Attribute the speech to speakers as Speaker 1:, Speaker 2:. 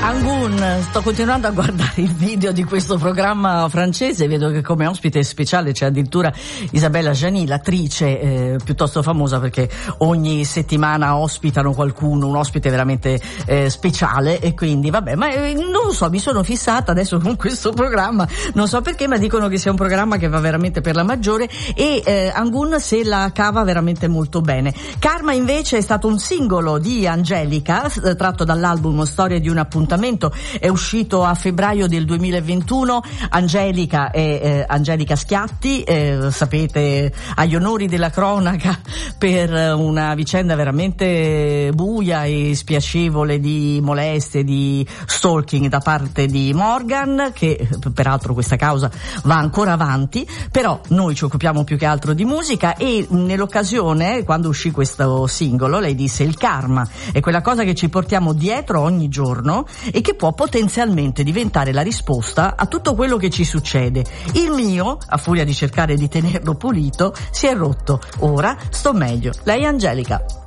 Speaker 1: Angun, sto continuando a guardare il video di questo programma francese, vedo che come ospite speciale c'è addirittura Isabella Gianni, l'attrice piuttosto famosa perché ogni settimana ospitano qualcuno, un ospite veramente speciale, e quindi vabbè, ma non lo so, mi sono fissata adesso con questo programma, non so perché, ma dicono che sia un programma che va veramente per la maggiore, e Angun se la cava veramente molto bene. Karma invece è stato un singolo di Angelica, tratto dall'album Storia di un appuntamento, è uscito a febbraio del 2021. Angelica è Angelica Schiatti, sapete, agli onori della cronaca per una vicenda veramente buia e spiacevole di molestie, di stalking da parte di Morgan, che peraltro questa causa va ancora avanti, però noi ci occupiamo più che altro di musica, e nell'occasione, quando uscì questo singolo, lei disse: il karma è quella cosa che ci portiamo dietro ogni giorno e che può potenzialmente diventare la risposta a tutto quello che ci succede. Il mio, a furia di cercare di tenerlo pulito, si è rotto. Ora sto meglio. Lei è Angelica.